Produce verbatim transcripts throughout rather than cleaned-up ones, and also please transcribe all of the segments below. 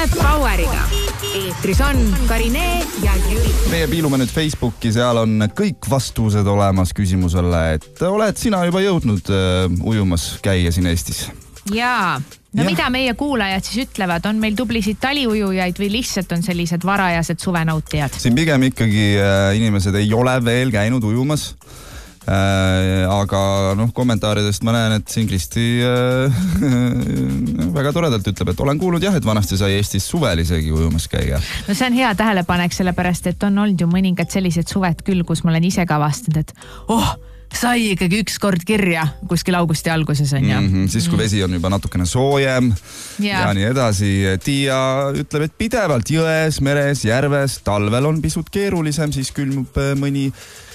Poweriga. Eetris on Karine ja Jüri. Meie piilume nüüd Facebooki, seal on kõik vastused olemas küsimusele, et oled sina juba jõudnud uh, ujumas käia siin Eestis? Jaa. No ja. Mida meie kuulajad siis ütlevad? On meil tublisid taliujujaid või lihtsalt on sellised varajased suvenautijad? Siin pigem ikkagi uh, inimesed ei ole veel käinud ujumas. Äh, aga noh, kommentaaridest ma näen, et siin Kristi äh, väga toredalt ütleb, et olen kuulnud jah, et vanasti sai Eestis suvel isegi ujumas käia. No see on hea tähelepanek, sellepärast, et on olnud ju mõningad sellised suvet küll, kus ma olen ise ka vastanud, et oh, sai ikkagi üks kord kirja kuskil augusti alguses on ja. Mm-hmm, siis kui vesi on juba natukene soojem ja, ja nii edasi. Tiia ütleb, et pidevalt jões, meres, järves, talvel on pisut keerulisem, siis külmub mõni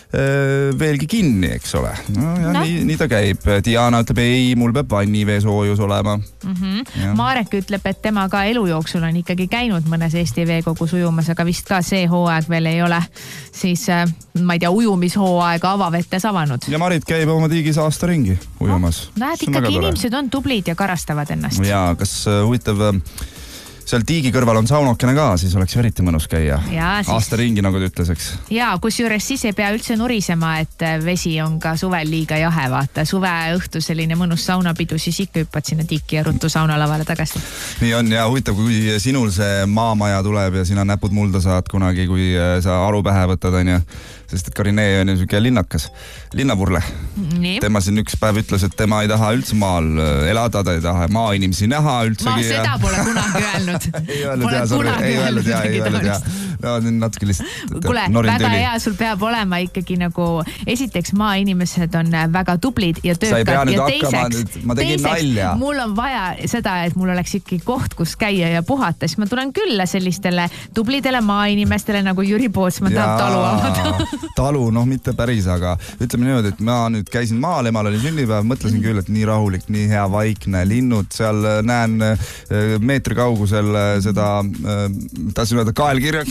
veelgi kinni, eks ole. No, ja no. Nii, nii ta käib. Diana ütleb, ei, mul peab vannivee soojus olema. Mm-hmm. Marek ütleb, et tema ka elu jooksul on ikkagi käinud mõnes Eesti veekogus ujumas, aga vist ka see hooaeg veel ei ole siis, ma ei tea, ujumishooaega avavettes avanud. Ja Marit käib oma tiigis aasta ringi ujumas. No, näed, ikkagi inimesed on tublid ja karastavad ennast. Ja, kas huvitav... Seal tiigi kõrval on saunokene ka, siis oleks eriti mõnus käia. Siis... Aasta ringi, nagu ta ütles, eks. Ja, kus juures siis ei pea üldse nurisema, et vesi on ka suvel liiga jahe, vaata. Suve õhtu selline mõnus saunapidu, siis ikka hüppad sinna tiiki ja ruttu saunalavale tagasi. Nii on ja huvitav, kui sinul see maamaja tuleb ja sina näpud mulda saad kunagi, kui sa aru pähe võtad, on ja. Sest et Karine on ju süke linnakas, linnapurle. Nii. Tema siin üks päev ütles, et tema ei taha üldse maal elada, ta ei taha maainimesi näha üldsegi. Ma seda ja... pole kunagi öelnud. ei öelnud ja, sorry, ei öelnud ja, ei öelnud ja. No, natuke lihtsalt Kule, väga hea, sul peab olema ikkagi nagu, esiteks maainimesed on väga tublid ja töökad ja teiseks, teiseks mul on vaja seda, et mul oleks ikkagi koht, kus käia ja puhata, siis ma tulen külla sellistele tublidele maainimestele nagu Jüri Pootsma tahab talu avada. Talu, noh mitte päris, aga ütleme niimoodi, et ma nüüd käisin maal, emal oli sünnipäev, mõtlesin küll, et nii rahulik, nii hea vaikne, linnud, seal näen meetri kaugusel seda, tahtsin öelda kaelkirjak.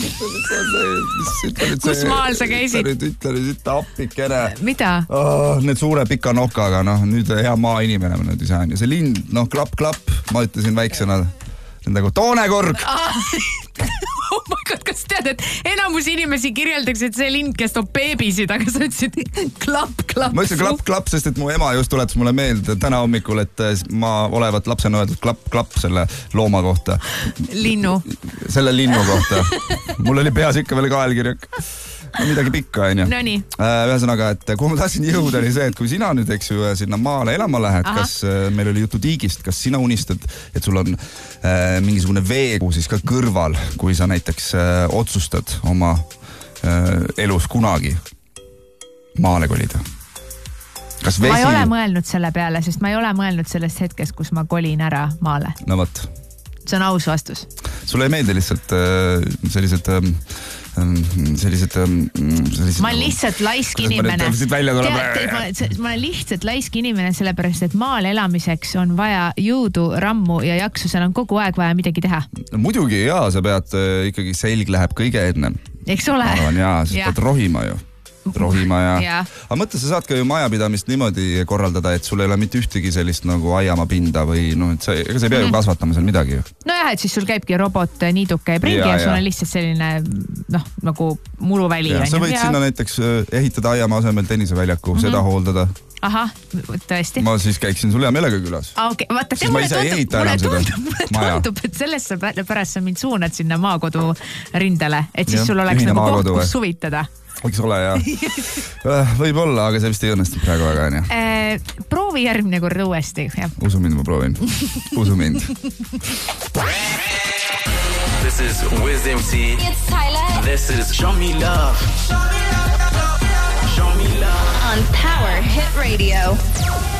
Kus maal sa käisid? Ütle nüüd ütle appikene. Mida? Oh, need suure pika nokaga, noh, nüüd hea maainimene nüüd ise on. Ja see lind, noh, klapp, klapp, ma ütlesin väiksena, nagu toonekorg. Oh my god, kas tead, et enamus inimesi kirjeldaks, et see lind, kes toob beebisid, aga sa ütlesid klapp, klapp. Ma ütlesin klapp, klapp, sest et mu ema just tuletas mulle meelde täna hommikul, et ma olevat lapsena öeldud klapp, klapp selle looma kohta. Linnu. Selle linnu kohta. Mul oli peas ikka veel kaelkirjak. No, midagi pikka, on ju. No nii. Ühesõnaga, et kui ma tahtsin jõuda, oli see, et kui sina nüüd, eks ju, sinna maale elama lähed, Aha. kas meil oli jutu tiigist, kas sina unistad, et sul on äh, mingisugune veegu siis ka kõrval, kui sa näiteks äh, otsustad oma äh, elus kunagi maale kolida? Kas vesi... Ma ei ole mõelnud selle peale, sest ma ei ole mõelnud sellest hetkest, kus ma kolin ära maale. No võt. See on aus vastus. Sulle ei meeldi lihtsalt äh, sellised... Äh, sellised, sellised ma olen lihtsalt laisk inimene Tead, ma olen lihtsalt laisk inimene sellepärast, et maal elamiseks on vaja jõudu, rammu ja jaksu, seal on kogu aeg vaja midagi teha. Muidugi jaa, sa pead ikkagi selg läheb kõige enne. Eks ole? Arvan, jaa, sa pead rohima ju rohima ja... ja. Aga mõtle, sa saad ka ju majapidamist niimoodi korraldada, et sul ei ole mitte ühtegi sellist nagu aiama pinda või noh, et sa, ega sa ei pea ju kasvatama seal midagi ju. No jah, et siis sul käibki robot niiduk käib ringi ja, ja sul on lihtsalt selline noh, nagu muruväli. Ja, sa võid ja... sinna näiteks ehitada aiama asemel tenniseväljaku, mm-hmm. seda hooldada. Ahah, tõesti. Ma siis käiksin sul hea meelega külas. Ah, okay. Vaata, see mulle tundub, mulle tundub, mulle tundub, et sellesse pärast sa mind suunad sinna maakodu rindele, et siis ja, sul oleks nagu koht, kus suvitada. Võiks ole, jah. Võib-olla, aga see vist ei õnnestu praegu väga, on ju. Eh, proovi järgmine kord uuesti. Ja. Usu mind, ma proovin. Usu mind. This is Wiz M C. It's Tyler. This is Show Me Love. Show Me Love. Show Me Love. On Power Hit Radio.